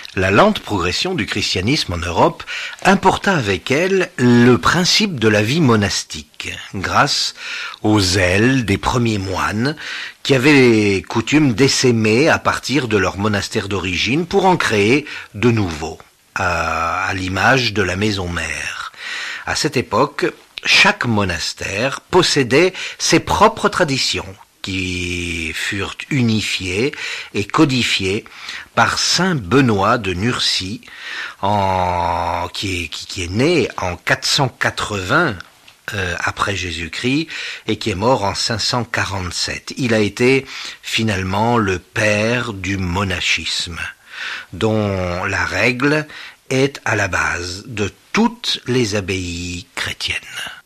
La lente progression du christianisme en Europe importa avec elle le principe de la vie monastique, grâce au zèle des premiers moines qui avaient coutume d'essaimer à partir de leur monastère d'origine pour en créer de nouveaux, à l'image de la maison mère. À cette époque, chaque monastère possédait ses propres traditions, qui furent unifiées et codifiées par saint Benoît de Nursie, qui est né en 480 après Jésus-Christ et qui est mort en 547. Il a été finalement le père du monachisme, dont la règle est à la base de toutes les abbayes chrétiennes.